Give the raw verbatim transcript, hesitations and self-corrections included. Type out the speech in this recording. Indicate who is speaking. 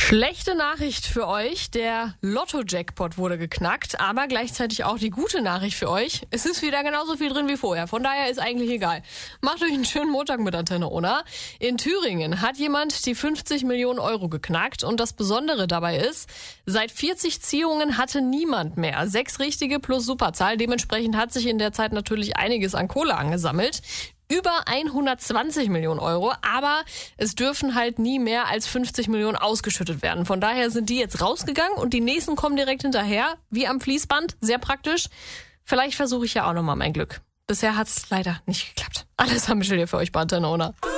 Speaker 1: Schlechte Nachricht für euch, der Lotto-Jackpot wurde geknackt, aber gleichzeitig auch die gute Nachricht für euch. Es ist wieder genauso viel drin wie vorher, von daher ist eigentlich egal. Macht euch einen schönen Montag mit Antenne Unna. In Thüringen hat jemand die fünfzig Millionen Euro geknackt und das Besondere dabei ist, seit vierzig Ziehungen hatte niemand mehr. Sechs richtige plus Superzahl, dementsprechend hat sich in der Zeit natürlich einiges an Kohle angesammelt. Über hundertzwanzig Millionen Euro, aber es dürfen halt nie mehr als fünfzig Millionen ausgeschüttet werden. Von daher sind die jetzt rausgegangen und die nächsten kommen direkt hinterher, wie am Fließband, sehr praktisch. Vielleicht versuche ich ja auch nochmal mein Glück. Bisher hat es leider nicht geklappt. Alles haben wir schon hier für euch bei Antenne Unna.